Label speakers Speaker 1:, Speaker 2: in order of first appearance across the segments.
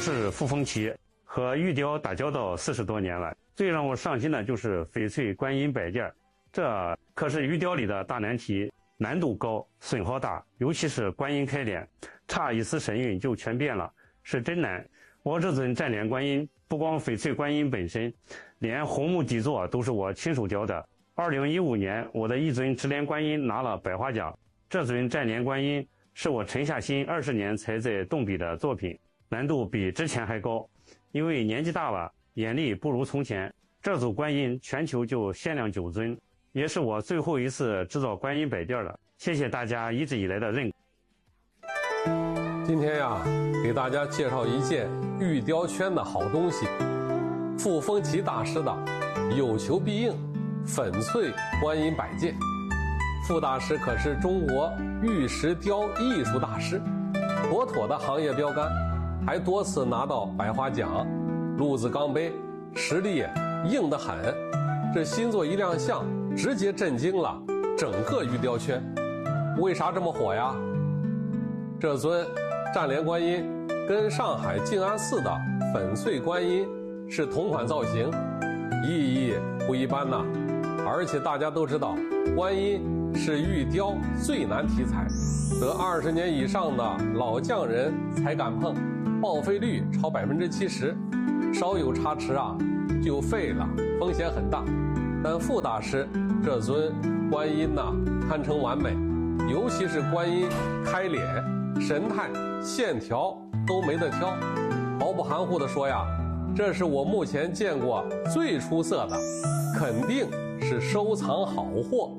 Speaker 1: 是傅风奇，和玉雕打交道40多年了。最让我上心的就是翡翠观音摆件，这可是玉雕里的大难题，难度高，损耗大，尤其是观音开脸，差一丝神韵就全变了，是真难。我这尊站脸观音，不光翡翠观音本身，连红木底座都是我亲手雕的。2015年，我的一尊直莲观音拿了百花奖。这尊站莲观音是我沉下心20年才在动笔的作品，难度比之前还高。因为年纪大了，眼力不如从前。这组观音全球就限量9尊，也是我最后一次制造观音摆件了。谢谢大家一直以来的认可。
Speaker 2: 今天呀，给大家介绍一件玉雕圈的好东西——傅风奇大师的有求必应粉翠观音摆件。傅大师可是中国玉石雕艺术大师，妥妥的行业标杆，还多次拿到百花奖、陆子钢杯，实力硬得很。这新作一亮相，直接震惊了整个玉雕圈。为啥这么火呀？这尊站莲观音跟上海静安寺的粉翠观音是同款造型，意义不一般呐。而且大家都知道，观音是玉雕最难题材，得20年以上的老匠人才敢碰，报废率超70%，稍有差池就废了，风险很大。但傅大师这尊观音堪称完美，尤其是观音开脸，神态线条都没得挑。毫不含糊地说呀，这是我目前见过最出色的，肯定是收藏好货。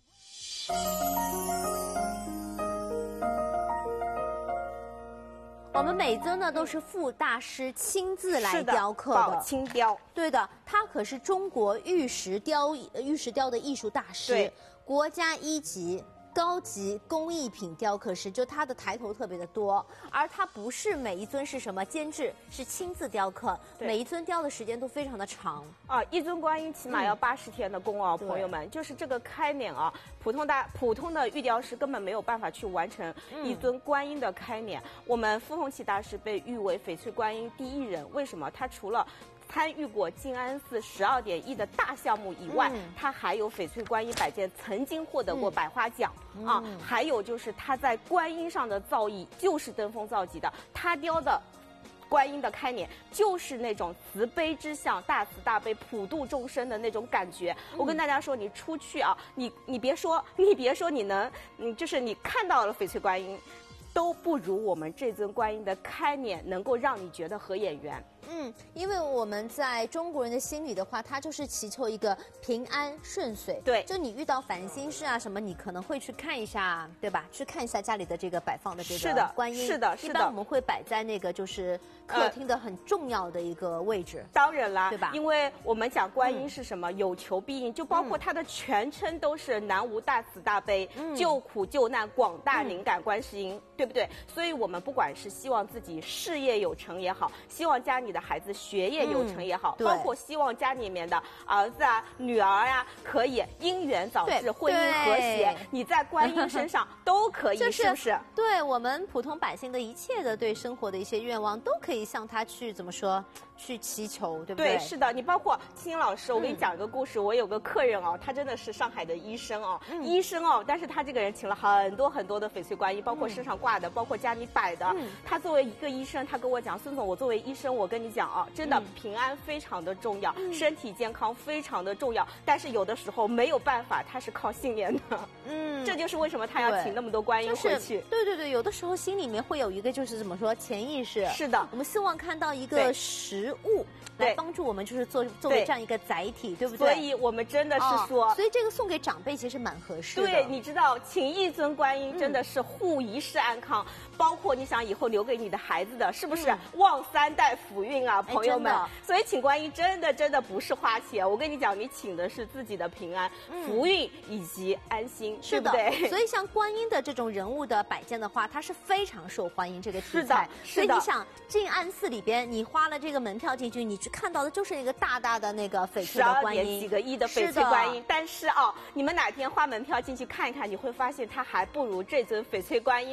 Speaker 3: 我们每尊呢都是傅大师亲自来雕刻的，
Speaker 4: 宝清雕。
Speaker 3: 对的，他可是中国玉石雕的艺术大师，国家1级高级工艺品雕刻师，就他的抬头特别的多。而他不是每一尊是什么监制，是亲自雕刻，每一尊雕的时间都非常的长
Speaker 4: 一尊观音起码要80天的工朋友们，就是这个开脸普通的玉雕师根本没有办法去完成一尊观音的开脸。我们傅风奇大师被誉为翡翠观音第一人，为什么？他除了参与过静安寺12.1的大项目以外，他还有翡翠观音摆件曾经获得过百花奖还有就是他在观音上的造诣就是登峰造极的，他雕的观音的开脸就是那种慈悲之相，大慈大悲普度众生的那种感觉。我跟大家说，你出去你别说就是你看到了翡翠观音，都不如我们这尊观音的开脸能够让你觉得合眼缘。
Speaker 3: 因为我们在中国人的心里的话，它就是祈求一个平安顺遂。
Speaker 4: 对，
Speaker 3: 就你遇到烦心事什么，你可能会去看一下，对吧？去看一下家里的这个摆放的这个观音。
Speaker 4: 是的。
Speaker 3: 一般我们会摆在那个就是客厅的很重要的一个位置。
Speaker 4: 当然啦，
Speaker 3: 对吧？
Speaker 4: 因为我们讲观音是什么，有求必应，就包括它的全称都是南无大慈大悲，救苦救难广大灵感观世音，对不对？所以我们不管是希望自己事业有成也好，希望家里的孩子学业有成也好，包括希望家里面的儿子女儿可以姻缘早日，婚姻和谐，你在观音身上都可以，是不是？
Speaker 3: 对我们普通百姓的一切的对生活的一些愿望，都可以向他去怎么说？去祈求，对不对？
Speaker 4: 对，是的。你包括青老师，我给你讲一个故事。我有个客人他真的是上海的医生但是他这个人请了很多很多的翡翠观音，包括身上挂的，包括家里摆的。他作为一个医生，他跟我讲，孙总，我作为医生，我跟你讲真的平安非常的重要，身体健康非常的重要。但是有的时候没有办法，他是靠信念的。这就是为什么他要请那么多观音回去。
Speaker 3: 对，有的时候心里面会有一个就是怎么说潜意识。
Speaker 4: 是的，
Speaker 3: 我们希望看到一个实物来帮助我们，就是作为这样一个载体，对不对？
Speaker 4: 所以我们真的是说，
Speaker 3: 所以这个送给长辈其实蛮合适的。
Speaker 4: 对，你知道请一尊观音真的是护一世安康，包括你想以后留给你的孩子的，是不是旺3代福运朋友们？所以请观音真的不是花钱，我跟你讲，你请的是自己的平安、福运以及安心，对不对？
Speaker 3: 所以像观音的这种人物的摆件的话，它是非常受欢迎这个题材。所以你想静安寺里边，你花了这个门票进去，你去看到的就是一个大大的那个翡翠的观音，12
Speaker 4: 点几个亿的翡翠观音。但是你们哪天花门票进去看一看，你会发现它还不如这尊翡翠观音的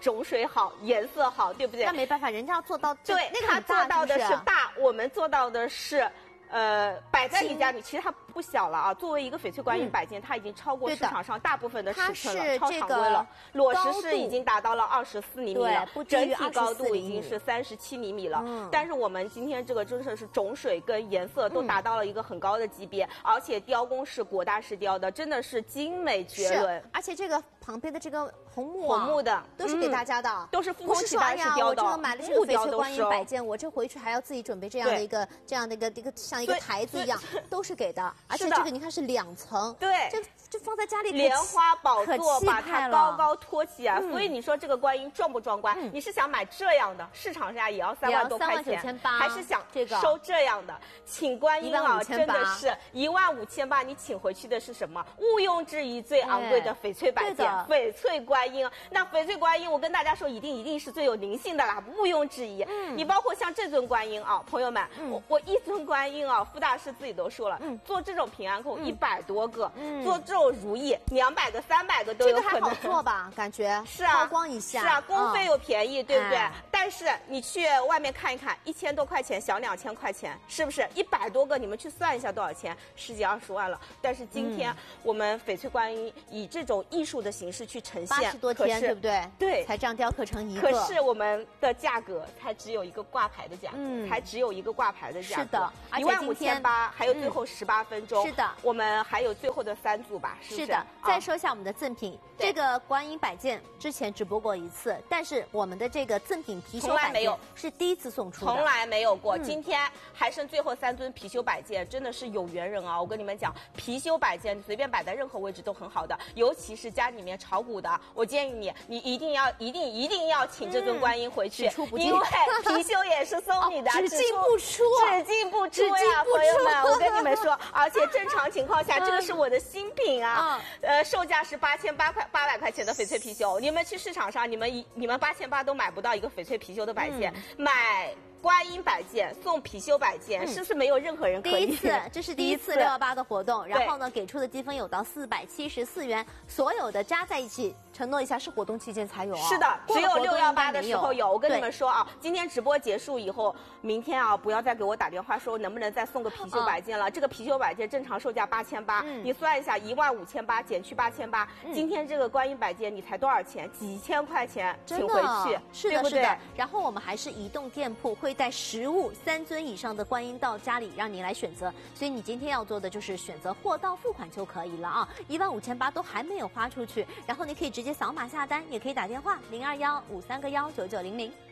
Speaker 4: 种水好，颜色好，对不对？
Speaker 3: 那没办法，人家要做到
Speaker 4: 对，
Speaker 3: 那个
Speaker 4: 他做到的
Speaker 3: 是
Speaker 4: 是大，我们做到的是。摆在你家里，其实它不小了啊。作为一个翡翠观音摆件，它已经超过市场上大部分的尺寸了，超常规了。裸石是已经达到了24厘米了，整体高度已经是37厘米了。但是我们今天这个真的是种水跟颜色都达到了一个很高的级别，而且雕工是国大师雕的，真的是精美绝伦。
Speaker 3: 而且这个旁边的这个红
Speaker 4: 木的
Speaker 3: 都是给大家的，
Speaker 4: 都是富丰奇大师雕的。
Speaker 3: 我这个买了这个翡翠观音摆件，我这回去还要自己准备这样的一个像一个台子一样，都是给的。而且这个你看是2层，
Speaker 4: 对，
Speaker 3: 就放在家里
Speaker 4: 莲花宝座把它高高托起啊。所以你说这个观音壮不壮观？你是想买这样的，市场价也要3万多块钱，还是想收这样的？请观音啊，真的是15800，你请回去的是什么？毋庸置疑最昂贵的翡翠摆件，翡翠观音。那翡翠观音，我跟大家说，一定是最有灵性的啦，毋庸置疑。你包括像这尊观音啊，朋友们，我一尊观音啊，傅大师自己都说了，做这种平安扣100多个，做这种如意200个、300个都有可能。
Speaker 3: 这个还好做吧？感觉
Speaker 4: 是啊，
Speaker 3: 抛光一下
Speaker 4: 是啊，工费又便宜，对不对？但是你去外面看一看，1000多块钱，小2000块钱，是不是？100多个，你们去算一下多少钱？10几20万了。但是今天我们翡翠观音以这种艺术的形式去呈现
Speaker 3: ，80多天，对不对？
Speaker 4: 对，
Speaker 3: 才这样雕刻成一个。
Speaker 4: 可是我们的价格才只有一个挂牌的价格，才只有一个挂牌的价格。
Speaker 3: 是的
Speaker 4: ，15800，还有最后18分钟。
Speaker 3: 是的，
Speaker 4: 我们还有最后的3组吧，是不是？
Speaker 3: 是的。再说一下我们的赠品，这个观音摆件之前直播过一次，但是我们的这个赠品貔貅摆件是第一次送出的，
Speaker 4: 从来没有过。今天还剩最后3尊貔貅摆件，真的是有缘人啊！我跟你们讲，貔貅摆件你随便摆在任何位置都很好的，尤其是家里面炒股的，我建议你一定要请这尊观音回去，因为貔貅也是送你的，
Speaker 3: 只进不出，
Speaker 4: 只进不出呀，朋友们，我跟你们说，而且正常情况下，这个是我的新品啊，售价是800块钱的翡翠貔貅，你们去市场上，你们8800都买不到一个翡翠貔貅的摆件，买观音摆件送貔貅摆件，是不是没有任何人可以？
Speaker 3: 这是第一次618的活动，然后呢，给出的积分有到474元，所有的加在一起，承诺一下是活动期间才有啊。
Speaker 4: 是的，只有618的时候有。我跟你们说啊，今天直播结束以后，明天啊，不要再给我打电话说能不能再送个貔貅摆件了。这个貔貅摆件正常售价8800，你算一下15800减去8800，今天这个观音摆件你才多少钱？几千块钱，请回去，
Speaker 3: 是的，是的。然后我们还是移动店铺会带实物3尊以上的观音到家里，让您来选择。所以你今天要做的就是选择货到付款就可以了啊！15800都还没有花出去，然后你可以直接扫码下单，也可以打电话0215319900。